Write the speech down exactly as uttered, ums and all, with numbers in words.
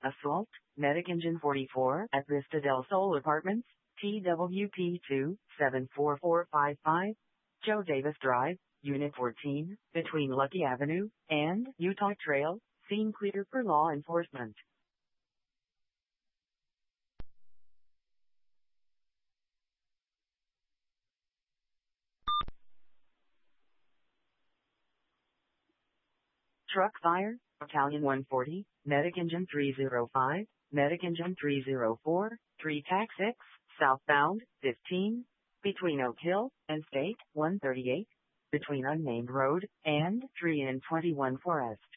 Assault, Medic Engine forty-four at Vista del Sol Apartments, T W P two seven four four five five, Joe Davis Drive, Unit fourteen, between Lucky Avenue and Utah Trail, scene clear for law enforcement. Truck fire, Battalion one forty, Medic Engine three oh five, Medic Engine three oh four, three T A C six, southbound, fifteen, between Oak Hill and State one thirty-eight, between Unnamed Road and three and twenty-one Forest.